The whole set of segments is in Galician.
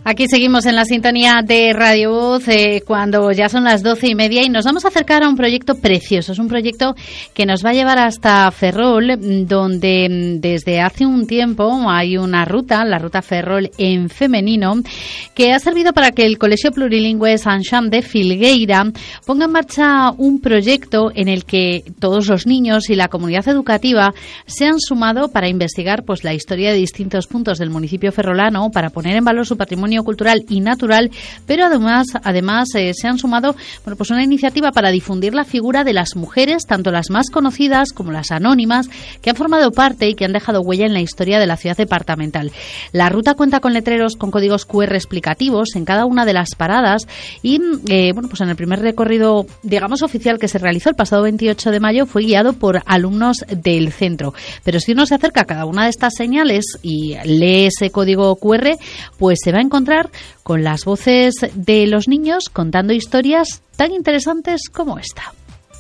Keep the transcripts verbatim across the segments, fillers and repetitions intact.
Aquí seguimos en la sintonía de Radio Voz eh, cuando ya son las doce y media y nos vamos a acercar a un proyecto precioso. Es un proyecto que nos va a llevar hasta Ferrol, donde desde hace un tiempo hay una ruta, la ruta Ferrol en femenino, que ha servido para que el Colegio Plurilingüe Sant Jean de Filgueira ponga en marcha un proyecto en el que todos los niños y la comunidad educativa se han sumado para investigar pues la historia de distintos puntos del municipio ferrolano, para poner en valor su patrimonio cultural y natural, pero además además eh, se han sumado bueno, pues una iniciativa para difundir la figura de las mujeres, tanto las más conocidas como las anónimas, que han formado parte y que han dejado huella en la historia de la ciudad departamental. La ruta cuenta con letreros con códigos cu erre explicativos en cada una de las paradas y eh, bueno, pues en el primer recorrido, digamos, oficial que se realizó el pasado veintiocho de mayo fue guiado por alumnos del centro. Pero si uno se acerca a cada una de estas señales y lee ese código cu erre, pues se va a encontrar con las voces de los niños contando historias tan interesantes como esta.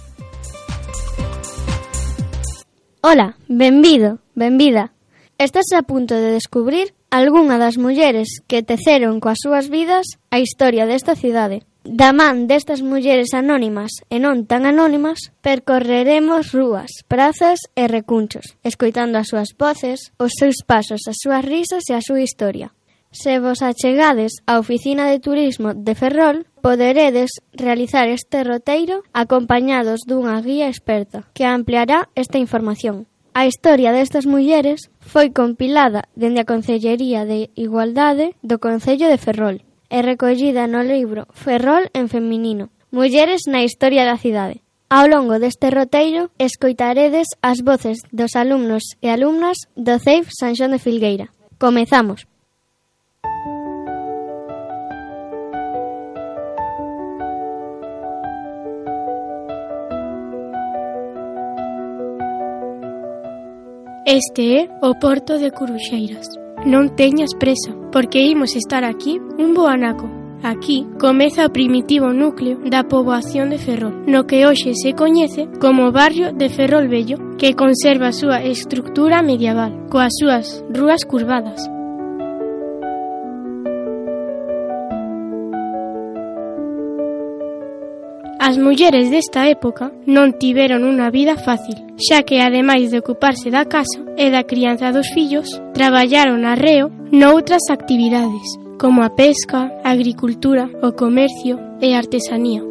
Ola, benvido, benvida. Estás a punto de descubrir algunha das mulleres que teceron coas súas vidas a historia desta cidade. Da man destas mulleres anónimas e non tan anónimas, percorreremos rúas, prazas e recunchos, escoitando as súas voces, os seus pasos, as súas risas e a súa historia. Se vos achegades á Oficina de Turismo de Ferrol, poderedes realizar este roteiro acompañados dunha guía experta que ampliará esta información. A historia destas mulleres foi compilada dende a Concellería de Igualdade do Concello de Ferrol e recollida no libro Ferrol en feminino, Mulleres na historia da cidade. Ao longo deste roteiro, escoitaredes as voces dos alumnos e alumnas do C E I F Sant Xoán de Filgueira. Comezamos. Este é o Porto de Curuxeiras. Non teñas presa, porque imos estar aquí un bo anaco. Aquí comeza o primitivo núcleo da poboación de Ferrol, no que hoxe se coñece como o barrio de Ferrol Vello, que conserva a súa estructura medieval, coas súas rúas curvadas. As mulleres desta época non tiveron unha vida fácil, xa que ademais de ocuparse da casa e da crianza dos fillos, traballaron arreo noutras actividades, como a pesca, a agricultura, o comercio e a artesanía.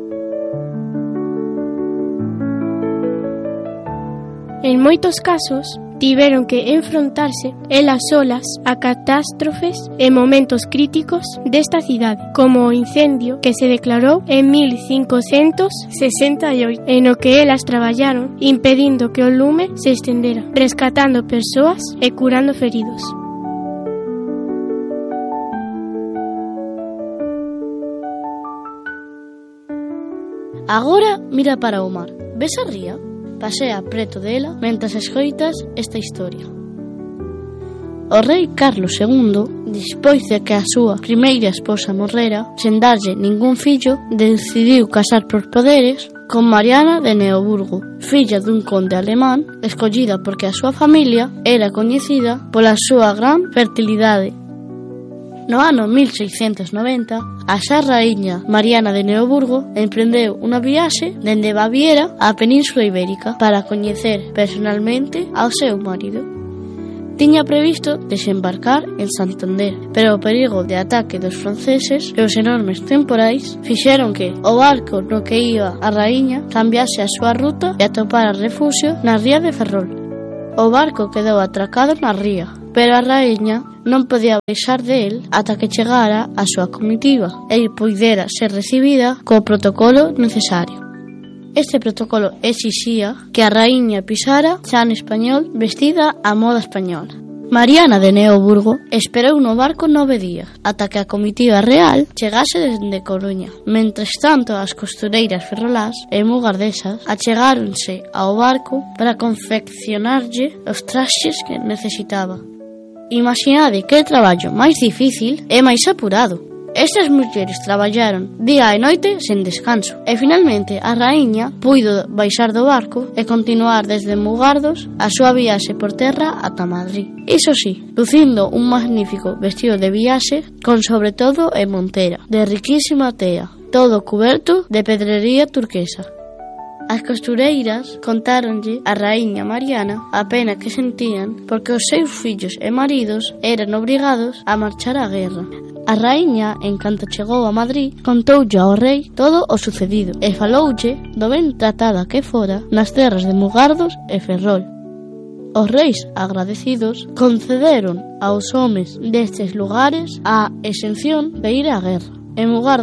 En moitos casos, tiveron que enfrontarse elas solas a catástrofes e momentos críticos desta cidade, como o incendio que se declarou en mil cincocentos sesenta e oito, en o que elas traballaron impedindo que o lume se estendera, rescatando persoas e curando feridos. Agora mira para o mar. Ves a ría? Pasea preto dela mentras escoitas esta historia. O rei Carlos segundo, despois de que a súa primeira esposa morrera, sen darlle ningún fillo, decidiu casar por poderes con Mariana de Neoburgo, filla dun conde alemán, escollida porque a súa familia era coñecida pola súa gran fertilidade. No ano mil seiscentos noventa, a xa raíña Mariana de Neoburgo emprendeu unha viaxe dende Baviera á Península Ibérica para coñecer personalmente ao seu marido. Tiña previsto desembarcar en Santander, pero o perigo de ataque dos franceses e os enormes temporais fixeron que o barco no que iba a raíña cambiase a súa ruta e atopara refuxio na ría de Ferrol. O barco quedou atracado na ría, pero a raíña non podía baixar de él ata que chegara a súa comitiva e puidera ser recibida co protocolo necesario. Este protocolo exixía que a raíña pisara chan español vestida á moda española. Mariana de Neoburgo esperou no barco nove días ata que a comitiva real chegase desde Coruña. Mentres tanto, as costureiras ferrolás e mugardesas achegáronse ao barco para confeccionarlle os traxes que necesitaba. Imaginade que traballo máis difícil e máis apurado. Estas mulleres traballaron día e noite sen descanso e finalmente a raíña puido baixar do barco e continuar desde Mugardos a súa viaxe por terra ata Madrid. Iso sí, lucindo un magnífico vestido de viaxe con sobre todo e montera, de riquísima tea, todo cuberto de pedrería turquesa. As costureiras contáronlle a raíña Mariana a pena que sentían porque os seus fillos e maridos eran obrigados a marchar á guerra. A raíña, en canto chegou a Madrid, contoulle ao rei todo o sucedido e faloulle do ben tratada que fora nas terras de Mugardos e Ferrol. Os reis agradecidos concederon aos homes destes lugares a exención de ir á guerra. En Mugardos